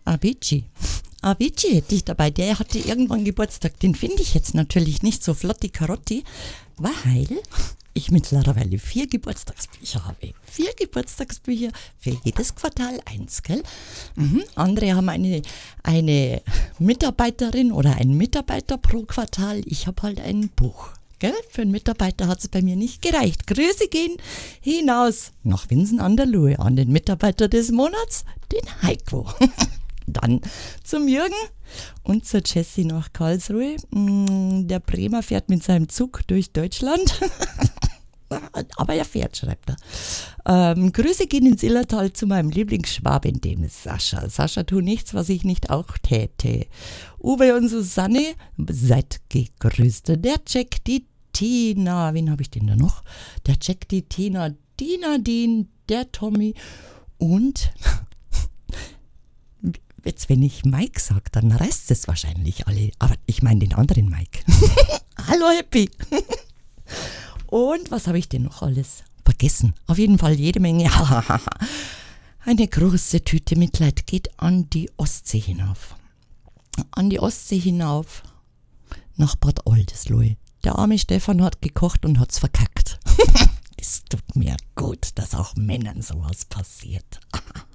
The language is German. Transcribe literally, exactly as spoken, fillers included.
Avicii. Avicii hätte ich dabei. Der hatte irgendwann Geburtstag. Den finde ich jetzt natürlich nicht so flott, die Karotti, weil ich mittlerweile vier Geburtstagsbücher habe. Vier Geburtstagsbücher für jedes Quartal eins, gell? Mhm. Andere haben eine, eine Mitarbeiterin oder einen Mitarbeiter pro Quartal. Ich habe halt ein Buch. Gell? Für einen Mitarbeiter hat es bei mir nicht gereicht. Grüße gehen hinaus nach Winsen an der Luhe an den Mitarbeiter des Monats, den Heiko. Dann zum Jürgen und zur Jessie nach Karlsruhe. Der Bremer fährt mit seinem Zug durch Deutschland. Aber er fährt, schreibt er. Ähm, Grüße gehen ins Illertal zu meinem Lieblingsschwaben, dem Sascha. Sascha, tu nichts, was ich nicht auch täte. Uwe und Susanne, seid gegrüßt. Der Jack, die Tina, wen habe ich denn da noch? Der Jack, die Tina, die Nadine, der Tommy und jetzt, wenn ich Mike sage, dann reißt es wahrscheinlich alle. Aber ich meine den anderen Mike. Hallo Happy. Und was habe ich denn noch alles vergessen? Auf jeden Fall jede Menge. Eine große Tüte Mitleid geht an die Ostsee hinauf. An die Ostsee hinauf nach Bad Oldesloe. Der arme Stefan hat gekocht und hat's verkackt. Es tut mir gut, dass auch Männern sowas passiert.